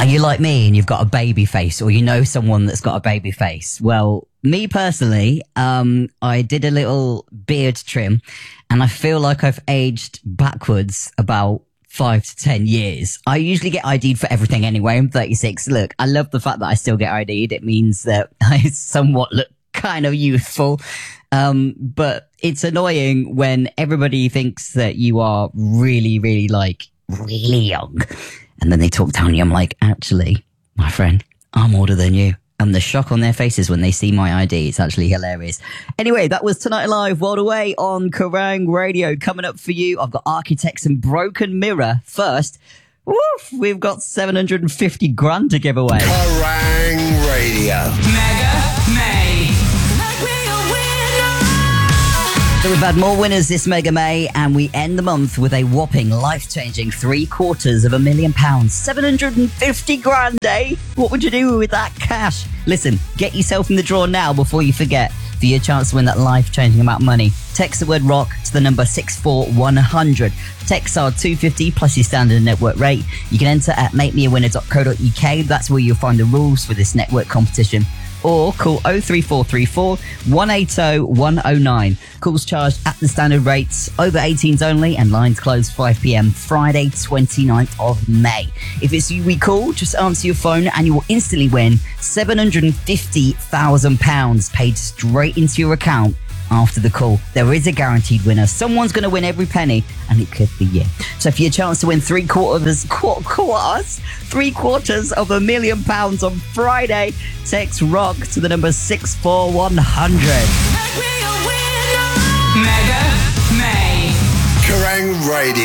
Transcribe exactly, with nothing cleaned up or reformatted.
Are you like me and you've got a baby face, or you know someone that's got a baby face? Well, me personally, um, I did a little beard trim and I feel like I've aged backwards about five to ten years. I usually get I D'd for everything anyway. I'm thirty-six. Look, I love the fact that I still get I D'd. It means that I somewhat look kind of youthful. Um, but it's annoying when everybody thinks that you are really, really like really young. And then they talk down to you. I'm like, actually, my friend, I'm older than you. And the shock on their faces when they see my I D, it's actually hilarious. Anyway, that was Tonight Alive, World Away on Kerrang Radio. Coming up for you, I've got Architects and Broken Mirror. First, woof, we've got seven hundred fifty grand to give away. Kerrang Radio. Mega May. So we've had more winners this Mega May, and we end the month with a whopping life-changing three quarters of a million pounds. seven hundred fifty grand, eh? What would you do with that cash? Listen, get yourself in the draw now before you forget for your chance to win that life-changing amount of money. Text the word rock to the number six four one hundred. Text are two fifty plus your standard network rate. You can enter at make me a winner dot co dot U K. That's where you'll find the rules for this network competition. Or call oh three four three four, one eight oh, one oh nine. Calls charged at the standard rates, over eighteens only, and lines close five p.m. Friday, twenty-ninth of May. If it's you we call, just answer your phone and you will instantly win seven hundred fifty thousand pounds paid straight into your account after the call. There is a guaranteed winner. Someone's going to win every penny, and it could be you. So for your chance to win three quarters, qu- quarters, three quarters of a million pounds on Friday, text rock to the number six four one hundred. Mega May. Kerrang Radio.